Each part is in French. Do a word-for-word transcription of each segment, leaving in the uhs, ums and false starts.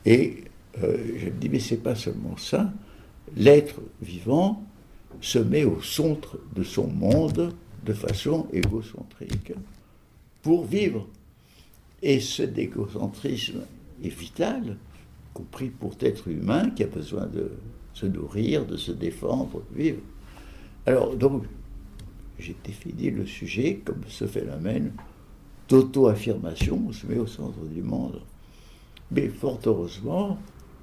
Et euh, je me dis, mais c'est pas seulement ça. L'être vivant se met au centre de son monde de façon égocentrique pour vivre. Et cet égocentrisme est vital, compris pour être humain qui a besoin de se nourrir, de se défendre, de vivre. Alors, donc, j'ai défini le sujet comme ce phénomène d'auto-affirmation, on se met au centre du monde. Mais fort heureusement,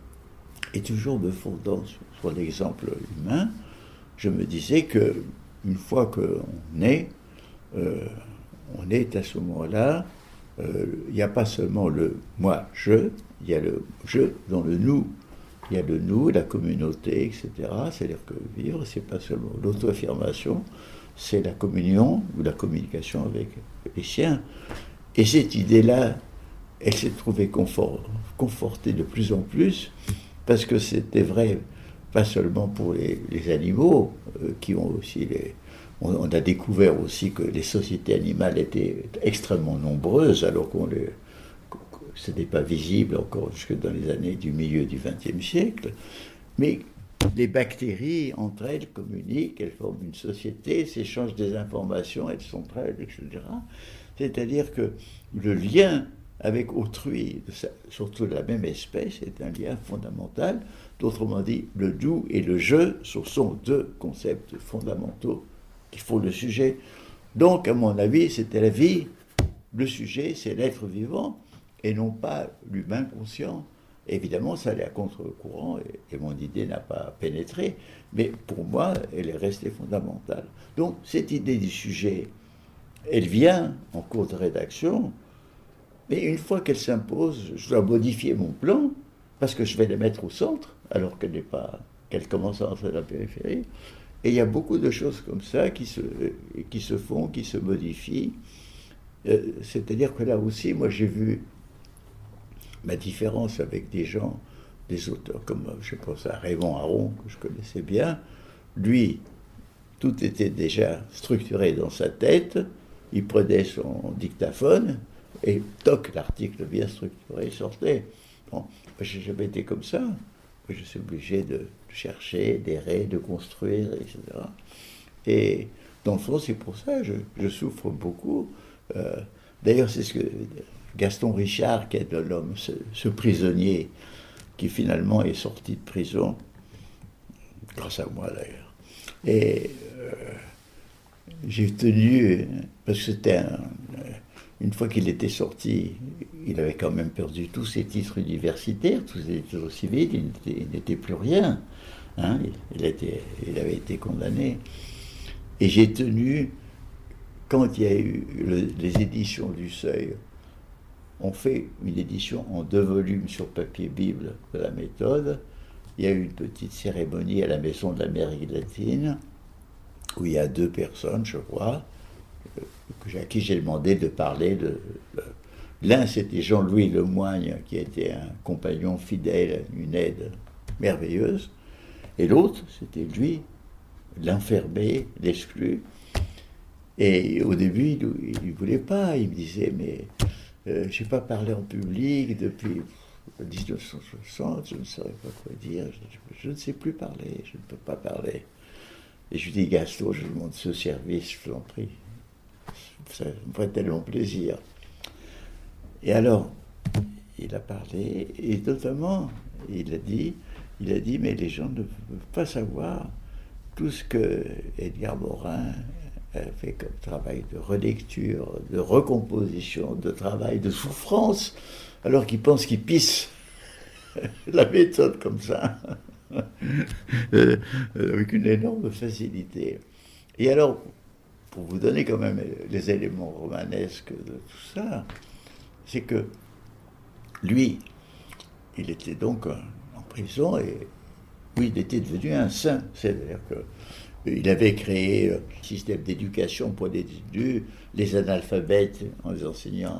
et toujours me fondant sur, sur l'exemple humain, je me disais que une fois qu'on est, euh, on est à ce moment-là, euh, il n'y a pas seulement le moi, je, il y a le je dans le nous. Il y a le nous, la communauté, et cetera. C'est-à-dire que vivre, c'est pas seulement l'auto-affirmation, c'est la communion ou la communication avec les siens. Et cette idée-là, elle s'est trouvée confort, confortée de plus en plus, parce que c'était vrai, pas seulement pour les, les animaux, euh, qui ont aussi les... On, on a découvert aussi que les sociétés animales étaient extrêmement nombreuses, alors qu'on les... ce n'est pas visible encore jusque dans les années du milieu du vingtième siècle, mais les bactéries, entre elles, communiquent, elles forment une société, s'échangent des informations, elles s'entraident, et cetera. C'est-à-dire que le lien avec autrui, surtout de la même espèce, est un lien fondamental. Autrement dit, le nous et le je sont deux concepts fondamentaux qui font le sujet. Donc, à mon avis, c'était la vie. Le sujet, c'est l'être vivant, et non pas l'humain conscient. Évidemment, ça allait à contre-courant, et, et mon idée n'a pas pénétré, mais pour moi, elle est restée fondamentale. Donc, cette idée du sujet, elle vient en cours de rédaction, mais une fois qu'elle s'impose, je dois modifier mon plan, parce que je vais la mettre au centre, alors qu'elle n'est pas, qu'elle commence à entrer dans la périphérie. Et il y a beaucoup de choses comme ça qui se, qui se font, qui se modifient. Euh, c'est-à-dire que là aussi, moi j'ai vu ma différence avec des gens, des auteurs comme, je pense à Raymond Aron, que je connaissais bien. Lui, tout était déjà structuré dans sa tête, il prenait son dictaphone, et toc, l'article bien structuré sortait. Bon, moi, j'ai jamais été comme ça. Moi, je suis obligé de chercher, d'errer, de construire, et cetera. Et dans le fond, c'est pour ça que je, je souffre beaucoup. Euh, d'ailleurs, c'est ce que Gaston Richard, qui est de l'homme, ce, ce prisonnier qui finalement est sorti de prison, grâce à moi d'ailleurs. Et euh, j'ai tenu, parce que c'était un, une fois qu'il était sorti, il avait quand même perdu tous ses titres universitaires, tous ses titres civils, il n'était, il n'était plus rien. Hein, il, était, il avait été condamné. Et j'ai tenu, quand il y a eu le, les éditions du Seuil, on fait une édition en deux volumes sur papier Bible de la méthode. Il y a eu une petite cérémonie à la Maison de l'Amérique latine, où il y a deux personnes, je crois, à qui j'ai demandé de parler de... de l'un, c'était Jean-Louis Lemoigne, qui était un compagnon fidèle, une aide merveilleuse. Et l'autre, c'était lui, l'enfermé, l'exclu. Et au début, il ne voulait pas. Il me disait, mais euh, je n'ai pas parlé en public depuis dix-neuf cent soixante, je ne saurais pas quoi dire, je, je ne sais plus parler, je ne peux pas parler. Et je lui dis, Gaston, je demande ce service, je vous en prie. Ça me ferait tellement plaisir. Et alors, il a parlé, et notamment, il a dit, il a dit, mais les gens ne peuvent pas savoir tout ce que Edgar Morin a fait comme travail de relecture, de recomposition, de travail de souffrance, alors qu'ils pensent qu'ils pissent la méthode comme ça, euh, avec une énorme facilité. Et alors, pour vous donner quand même les éléments romanesques de tout ça, c'est que lui, il était donc en prison et oui, il était devenu un saint. C'est-à-dire qu'il avait créé un système d'éducation pour les, les analphabètes en les enseignant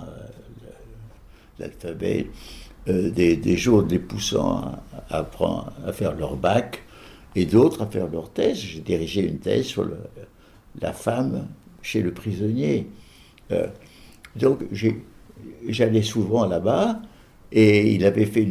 l'alphabet, euh, des, des jaunes les poussant à, à apprendre à faire leur bac et d'autres à faire leur thèse. J'ai dirigé une thèse sur le, la femme chez le prisonnier. Euh, donc j'ai, j'allais souvent là-bas et il avait fait une